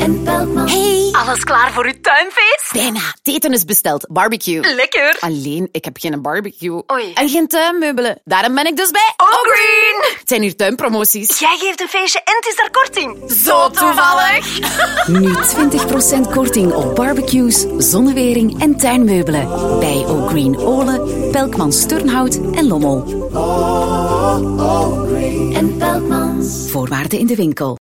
en Peltman. Hey, Alles klaar voor uw tuinfeest? bijna. Het eten is besteld. Barbecue. Lekker. Alleen, ik heb geen barbecue. Oei. En geen tuinmeubelen. Daarom ben ik dus bij Green. Het zijn hier tuinpromoties. Jij geeft een feestje en het is daar korting. Zo toevallig. Nu 20% korting op barbecues, zonnewering en tuinmeubelen. Bij O'Green Ole, Pelkmans Turnhout en Lommel. En Pelkmans. Voorwaarden in de winkel.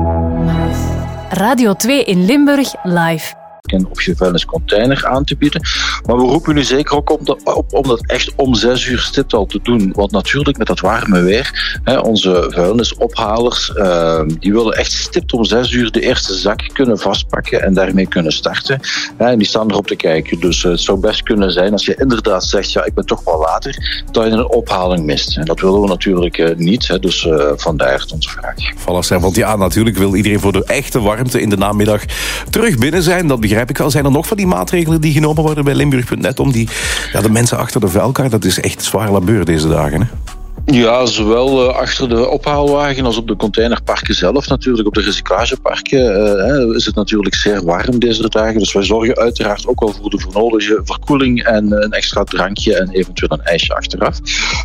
Radio 2 in Limburg live. Op je vuilniscontainer aan te bieden. Maar we roepen nu zeker ook om dat echt om 6 uur stipt al te doen. Want natuurlijk met dat warme weer, onze vuilnisophalers, die willen echt stipt om 6 uur de eerste zak kunnen vastpakken en daarmee kunnen starten. En die staan erop te kijken. Dus het zou best kunnen zijn als je inderdaad zegt, ja, ik ben toch wel later, dat je een ophaling mist. En dat willen we natuurlijk niet. Dus vandaar onze vraag. Voilà, want ja, natuurlijk wil iedereen voor de echte warmte in de namiddag terug binnen zijn. Dat begrijp ik wel. Zijn er nog van die maatregelen die genomen worden bij Limburg.net om de mensen achter de vuilkar? Dat is echt zwaar labeur deze dagen, hè? Ja, zowel achter de ophaalwagen als op de containerparken zelf natuurlijk. Op de recyclageparken is het natuurlijk zeer warm deze dagen. Dus wij zorgen uiteraard ook wel voor de vernodigde verkoeling en een extra drankje en eventueel een ijsje achteraf.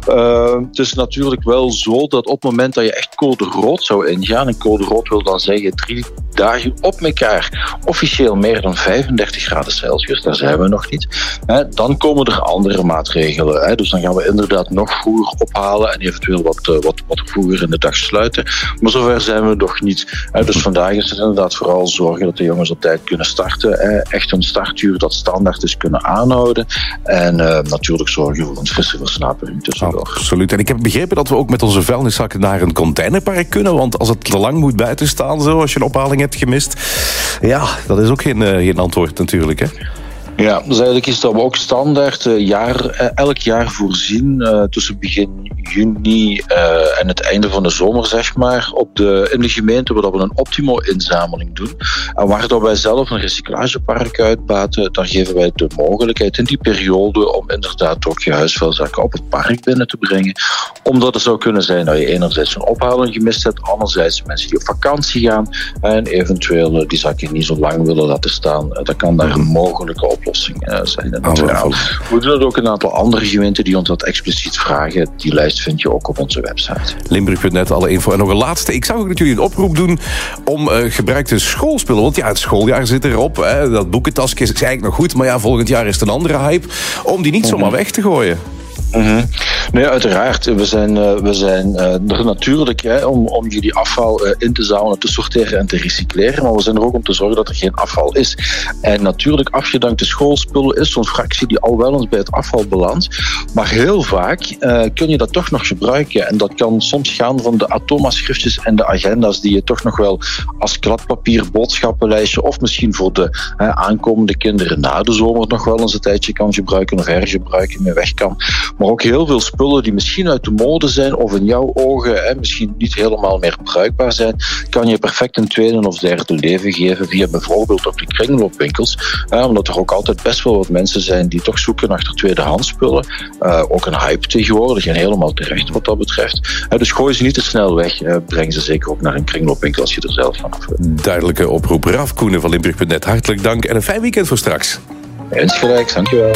Het is natuurlijk wel zo dat op het moment dat je echt code rood zou ingaan, en code rood wil dan zeggen 3 dagen op elkaar officieel meer dan 35 graden Celsius, daar zijn we nog niet, dan komen er andere maatregelen. Dus dan gaan we inderdaad nog vroeger ophalen en eventueel wat vroeger in de dag sluiten. Maar zover zijn we nog niet. Dus vandaag is het inderdaad vooral zorgen dat de jongens op tijd kunnen starten. Echt een startuur dat standaard is kunnen aanhouden. En natuurlijk zorgen voor een frisse versnapering tussendoor. Absoluut. En ik heb begrepen dat we ook met onze vuilniszakken naar een containerpark kunnen. Want als het te lang moet buiten staan, zo, als je een ophaling hebt gemist. Ja, dat is ook geen antwoord natuurlijk, hè? Ja, dus eigenlijk is dat we ook standaard elk jaar voorzien tussen begin juni en het einde van de zomer, zeg maar, in de gemeente waar we een Optimo-inzameling doen. En waar dat wij zelf een recyclagepark uitbaten, daar geven wij de mogelijkheid in die periode om inderdaad ook je huisvuilzakken op het park binnen te brengen. Omdat het zou kunnen zijn dat je enerzijds een ophaling gemist hebt, anderzijds mensen die op vakantie gaan en eventueel die zakken niet zo lang willen laten staan. Dat kan daar een mogelijke oplossing zijn. We doen het ook een aantal andere gemeenten die ons dat expliciet vragen. Die lijst vind je ook op onze website. Limburg.net, alle info. En nog een laatste. Ik zag ook dat jullie een oproep doen om gebruikte schoolspullen. Want ja, het schooljaar zit erop. Dat boekentasje is eigenlijk nog goed. Maar ja, volgend jaar is het een andere hype. Om die niet zomaar weg te gooien. Nee, uiteraard. We zijn er natuurlijk om jullie afval in te zamelen, te sorteren en te recycleren. Maar we zijn er ook om te zorgen dat er geen afval is. En natuurlijk, afgedankte schoolspullen is zo'n fractie die al wel eens bij het afval belandt. Maar heel vaak kun je dat toch nog gebruiken. En dat kan soms gaan van de Atoma-schriftjes en de agenda's die je toch nog wel als kladpapier, boodschappenlijstje of misschien voor de aankomende kinderen na de zomer nog wel eens een tijdje kan gebruiken of hergebruiken, mee weg kan. Maar ook heel veel spullen die misschien uit de mode zijn of in jouw ogen misschien niet helemaal meer bruikbaar zijn, kan je perfect een tweede of derde leven geven via bijvoorbeeld op de kringloopwinkels. Omdat er ook altijd best wel wat mensen zijn die toch zoeken achter tweedehands spullen. Ook een hype tegenwoordig en helemaal terecht wat dat betreft. Dus gooi ze niet te snel weg. Breng ze zeker ook naar een kringloopwinkel als je er zelf vanaf wilt. Duidelijke oproep. Raf Koenen van Limburg.net. Hartelijk dank en een fijn weekend voor straks. Insgelijks, dankjewel.